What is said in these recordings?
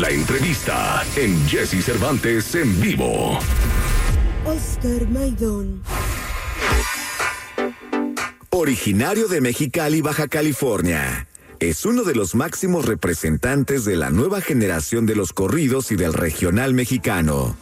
La entrevista en Jesse Cervantes en vivo. Oscar Maidón. Originario de Mexicali, Baja California, es uno de los máximos representantes de la nueva generación de los corridos y del regional mexicano.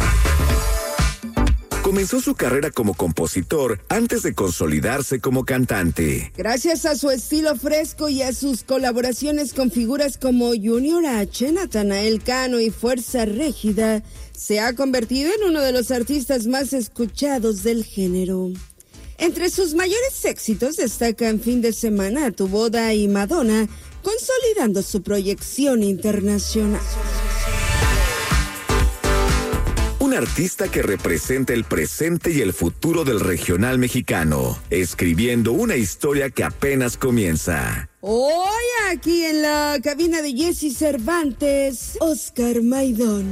Comenzó su carrera como compositor antes de consolidarse como cantante. Gracias a su estilo fresco y a sus colaboraciones con figuras como Junior H, Natanael Cano y Fuerza Régida, se ha convertido en uno de los artistas más escuchados del género. Entre sus mayores éxitos destacan Fin de Semana, Tu Boda y Madonna, consolidando su proyección internacional. Un artista que representa el presente y el futuro del regional mexicano, escribiendo una historia que apenas comienza. Hoy aquí en la cabina de Jesse Cervantes, Oscar Maidón.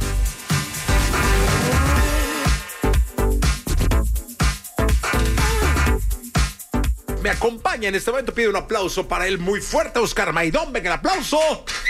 Me acompaña en este momento, pido un aplauso para él muy fuerte, Oscar Maidón. Venga, el aplauso.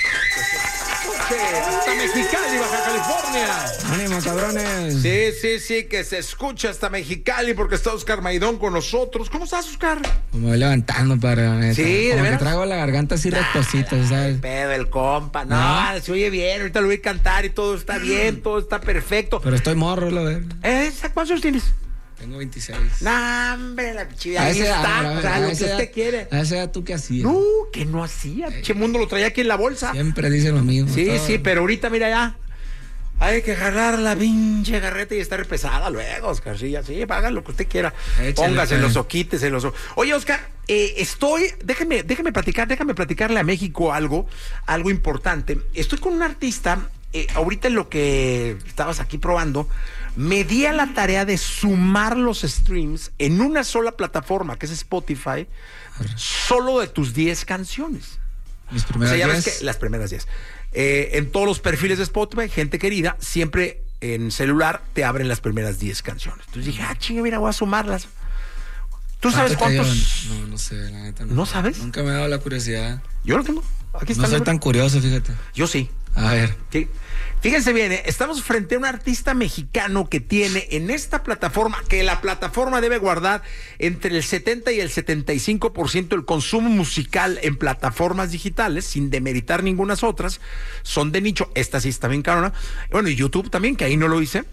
Hasta Mexicali, Baja California. ¡Ánimo, cabrones! Sí, que se escucha hasta Mexicali porque está Oscar Maidón con nosotros. ¿Cómo estás, Oscar? Me voy levantando para neta. Sí, ¿de como veras? que traigo la garganta así recosita, ¿sabes? Pedo el compa. No, se oye bien. Ahorita lo voy a cantar y todo está bien, todo está perfecto. Pero estoy morro, la verdad. ¿Cuántos años tienes? Tengo 26. No, hombre, la chida. Ahí está, o sea, lo que usted quiere. A esa edad, ¿tú qué hacías? No, que no hacía. Che mundo lo traía aquí en la bolsa. Siempre dicen lo mismo. Sí, todo. sí, pero ahorita, mira ya. Hay que agarrar la pinche garreta y estar pesada luego, Oscar. Sí, haga lo que usted quiera. Échale, Póngaselos o quíteselos. Oye, Oscar, déjeme platicarle a México algo importante. Estoy con un artista, ahorita en lo que estabas aquí probando, me di a la tarea de sumar los streams en una sola plataforma, que es Spotify, solo de tus 10 canciones. Mis primeras ya ves 10. que las primeras 10. En todos los perfiles de Spotify, gente querida, siempre en celular te abren las primeras 10 canciones. Entonces dije, chinga, mira, voy a sumarlas. ¿Tú sabes cuántos? No sé, la neta no. ¿No sabes? Nunca me ha dado la curiosidad. Yo lo tengo. Aquí está. No soy tan curioso, fíjate. Yo sí. A ver. Sí. Fíjense bien, estamos frente a un artista mexicano que tiene en esta plataforma, que la plataforma debe guardar entre el 70 y el 75% del consumo musical en plataformas digitales, sin demeritar ningunas otras, son de nicho. Esta sí está bien carona. Bueno, y YouTube también, que ahí no lo hice.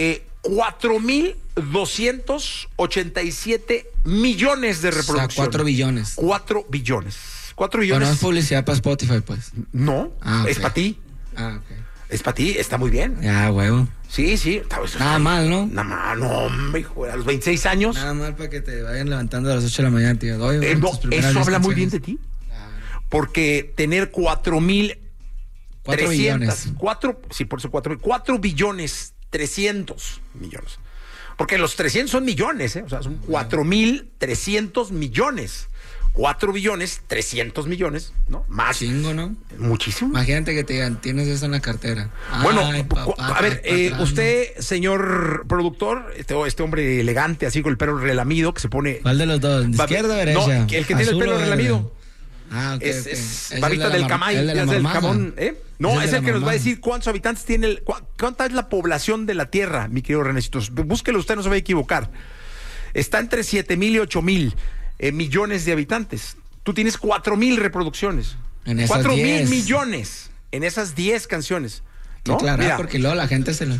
4,287 millones de reproducciones. O sea, 4 billones. 4 billones. 4 Pero billones. no es publicidad para Spotify, pues. No, es ok. para ti. Ok. Es para ti, está muy bien. Ya, huevo. Sí. Nada mal, ¿no? Nada mal, no, hombre, hijo, a los 26 años. Nada mal para que te vayan levantando a las 8 de la mañana, tío. Oye, No, tus primeras eso 10 habla muy bien canciones. de ti. Porque tener 4,300 billones. 4 billones 300 millones. Porque los 300 son millones, o sea, son 4,300 millones. 4 billones 300 millones, ¿no? Más. Chingo, ¿no? Muchísimo. Imagínate que te digan, tienes eso en la cartera. Bueno, Ay, papá, a ver, patrón. usted, señor productor, este hombre elegante, así con el pelo relamido, que se pone... ¿Cuál de los dos? ¿De izquierda o derecha? No, el que tiene el ¿Azul pelo o verde? relamido. Ah, ok, Es ok. es Es babita el de del la Camay, el de la ya es del mamada. Camón, No, es de el la que nos va a mamada. decir cuántos habitantes tiene cuánta es la población de la Tierra, mi querido Renecito. Búsquelo, usted no se va a equivocar. Está entre 7,000 y 8,000 millones de habitantes. Tú tienes 4,000 reproducciones. En esas 4,000 10. millones en esas 10 canciones. Sí, ¿no? claro, Mira, porque luego la gente se lo...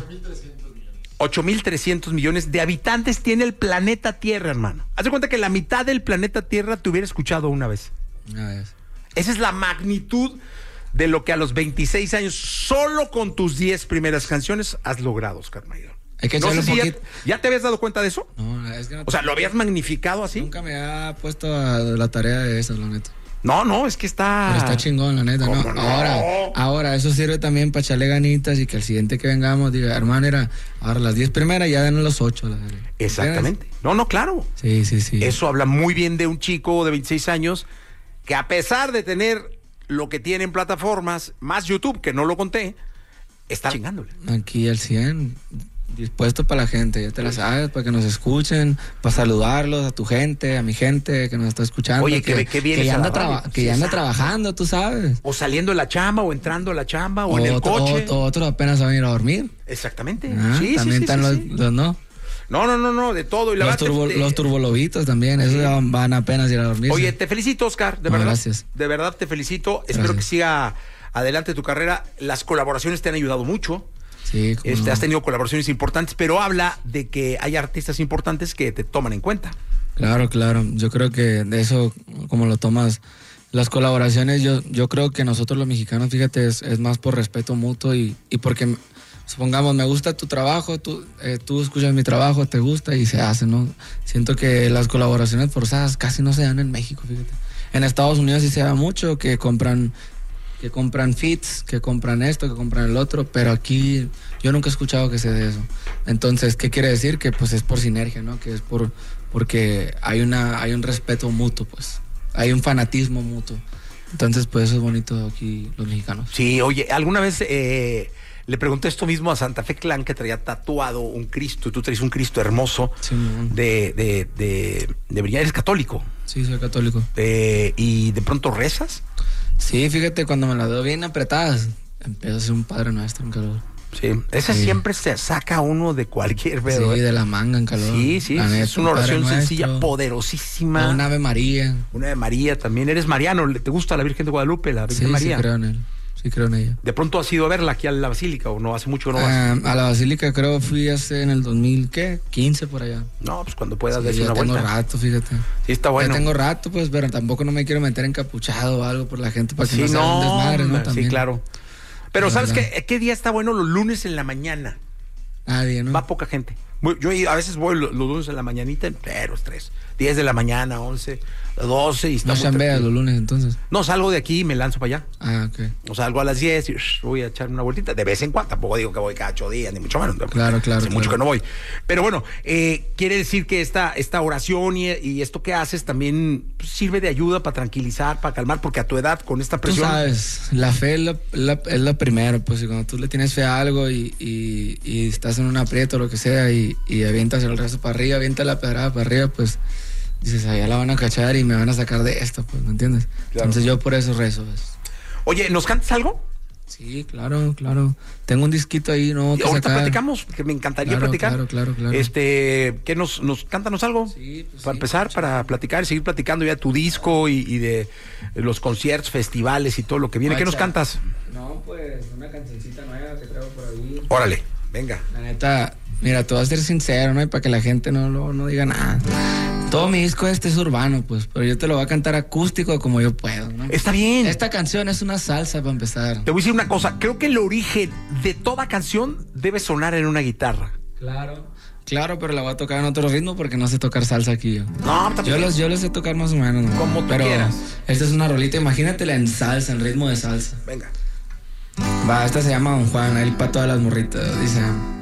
8,300 millones de habitantes tiene el planeta Tierra, hermano. Haz de cuenta que la mitad del planeta Tierra te hubiera escuchado una vez. A ver. Esa es la magnitud de lo que a los 26 años, solo con tus 10 primeras canciones, has logrado, Oscar Maidón. Hay que No echarle sé un si poquito. ¿Ya te habías dado cuenta de eso? No, es que no. O sea, ¿lo habías magnificado así? Nunca me ha puesto a la tarea de eso, la neta. No, es que está... Pero está chingón, la neta, ¿no? ¿Cómo no? Ahora, eso sirve también para echarle ganitas y que al siguiente que vengamos diga, hermano, ahora las 10 primeras ya dan los 8. Exactamente. No, claro. Sí. Eso habla muy bien de un chico de 26 años que, a pesar de tener lo que tiene en plataformas, más YouTube, que no lo conté, está chingándole. Aquí al 100. dispuesto para la gente, ya te la sabes, para que nos escuchen, para saludarlos a tu gente, a mi gente que nos está escuchando. Oye, que vienes ya a la anda, radio. que ya anda trabajando, tú sabes. O saliendo de la chamba, o entrando a la chamba, o en el coche. Otro apenas va a venir a dormir. Exactamente. También están los no. No, de todo. Y la los turbolobitos también, esos ya van apenas a ir a dormir. Oye, te felicito, Oscar, de verdad. Gracias. De verdad te felicito. Gracias. Espero que siga adelante tu carrera. Las colaboraciones te han ayudado mucho. Sí, no. Has tenido colaboraciones importantes, pero habla de que hay artistas importantes que te toman en cuenta. Claro. Yo creo que de eso, como lo tomas, las colaboraciones, yo creo que nosotros los mexicanos, fíjate, es más por respeto mutuo y porque, supongamos, me gusta tu trabajo, tú escuchas mi trabajo, te gusta y se hace, ¿no? Siento que las colaboraciones forzadas casi no se dan en México, fíjate. En Estados Unidos sí se da mucho, que compran feats, que compran esto, que compran el otro, pero aquí yo nunca he escuchado que se dé eso. Entonces, ¿qué quiere decir? Que pues es por sinergia, ¿no? Que es porque hay un respeto mutuo, pues. Hay un fanatismo mutuo. Entonces, pues eso es bonito aquí los mexicanos. Sí, oye, alguna vez le pregunté esto mismo a Santa Fe Clan, que traía tatuado un Cristo, y tú traes un Cristo hermoso, sí, de brillar. ¿Eres católico? Sí, soy católico. ¿Y de pronto rezas? Sí, fíjate, cuando me las veo bien apretadas, empiezo a hacer un Padre Nuestro en calor. Sí, esa siempre se saca uno de cualquier pedo. Sí, de la manga en calor. Sí, es una oración sencilla, poderosísima. Un Ave María. Una Ave María también. Eres mariano, ¿te gusta la Virgen de Guadalupe, la Virgen María? Sí, creo en él. Sí, creo en ella. ¿De pronto has ido a verla aquí a la Basílica o no? Hace mucho que no vas. A la Basílica creo fui hace en el 2015 por allá. No, pues cuando puedas Sí, darse una vuelta. Ya tengo rato, fíjate. Sí, está bueno. Ya tengo rato, pues, pero tampoco no me quiero meter encapuchado o algo por la gente para que Sí, no sea un desmadre, ¿no? También. Sí, claro. Pero ¿sabes qué día está bueno? Los lunes en la mañana. Nadie, ¿no? Va poca gente. Yo a veces voy los lunes en la mañanita, pero es 3, 10 de la mañana, 11, 12 y No chambeas los lunes entonces. No, salgo de aquí y me lanzo para allá. Ok. O salgo a las 10 y voy a echar una vueltita de vez en cuando. Tampoco digo que voy cada 8 días, ni mucho menos. Claro. Hace mucho que no voy. Pero bueno, quiere decir que esta oración y esto que haces también sirve de ayuda para tranquilizar, para calmar, porque a tu edad, con esta presión. Tú sabes, la fe es lo primero, pues, y cuando tú le tienes fe a algo y estás en un aprieto o lo que sea y avientas el resto para arriba, avientas la pedrada para arriba, pues dices, allá la van a cachar y me van a sacar de esto, pues, ¿me entiendes? Claro. Entonces yo por eso rezo, pues. Oye, ¿nos cantas algo? Sí, claro. Tengo un disquito ahí, ¿no? Que ahorita platicamos, que me encantaría platicar. Claro. ¿Qué cántanos algo? Sí, pues para empezar, para platicar, seguir platicando ya tu disco y de los conciertos, festivales y todo lo que viene. ¿Qué nos cantas? No, pues una cancioncita nueva que traigo por ahí. Órale, venga. La neta, mira, te voy a ser sincero, ¿no? Y para que la gente no diga nada. Todo mi disco es urbano, pues, pero yo te lo voy a cantar acústico como yo puedo, ¿no? Está bien. Esta canción es una salsa para empezar. Te voy a decir una cosa, creo que el origen de toda canción debe sonar en una guitarra. Claro, pero la voy a tocar en otro ritmo porque no sé tocar salsa aquí yo. No, yo lo sé tocar más o menos, ¿no? Como tú pero quieras. Esta es una rolita, imagínatela en salsa, en ritmo de salsa. Venga. Va, esta se llama Don Juan, ahí para todas las morritas, dice...